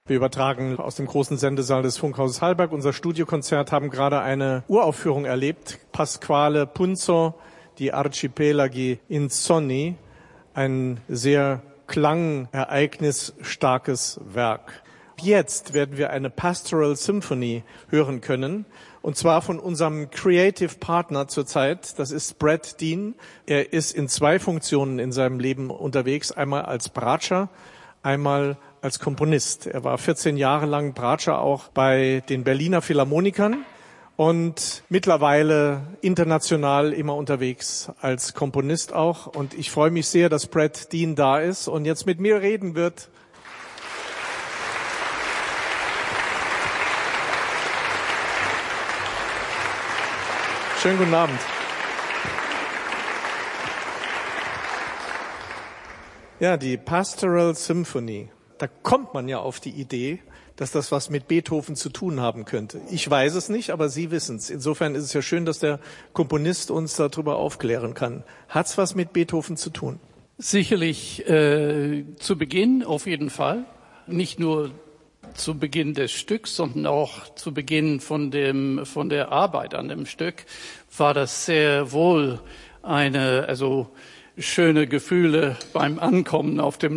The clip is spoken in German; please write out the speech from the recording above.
Wir übertragen aus dem großen Sendesaal des Funkhauses Hallberg. Unser Studiokonzert haben gerade eine Uraufführung erlebt. Pasquale Punzo, die Archipelagi Insonni. Ein sehr klangereignisstarkes Werk. Jetzt werden wir eine Pastoral Symphony hören können. Und zwar von unserem Creative Partner zurzeit. Das ist Brad Dean. Er ist in 2 Funktionen in seinem Leben unterwegs. Einmal als Bratscher, einmal als Komponist. Er war 14 Jahre lang Bratscher auch bei den Berliner Philharmonikern und mittlerweile international immer unterwegs als Komponist auch. Und ich freue mich sehr, dass Brad Dean da ist und jetzt mit mir reden wird. Schönen guten Abend. Ja, die Pastoral Symphony. Da kommt man ja auf die Idee, dass das was mit Beethoven zu tun haben könnte. Ich weiß es nicht, aber Sie wissen es. Insofern ist es ja schön, dass der Komponist uns darüber aufklären kann. Hat's was mit Beethoven zu tun? Sicherlich zu Beginn auf jeden Fall. Nicht nur zu Beginn des Stücks, sondern auch zu Beginn von der Arbeit an dem Stück war das sehr wohl schöne Gefühle beim Ankommen auf dem